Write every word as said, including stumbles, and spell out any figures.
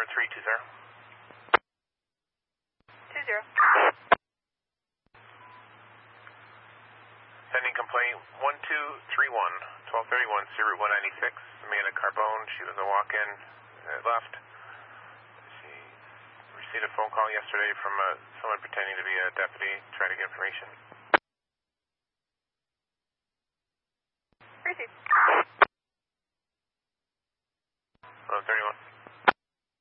three two zero. two zero. Sending complaint one two three one, twelve thirty-one, Subaru one ninety-six, Amanda Carbone. She was a walk-in, uh, left. She received a phone call yesterday from uh, someone pretending to be a deputy, trying to get information. Proceed.